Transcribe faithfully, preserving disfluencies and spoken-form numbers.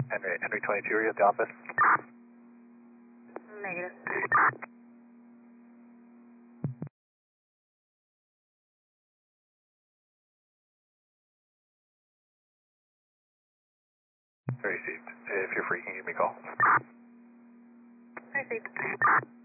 Henry, Henry twenty-two, are you at the office? Negative. Received. If you're free, can you give me a call? Received.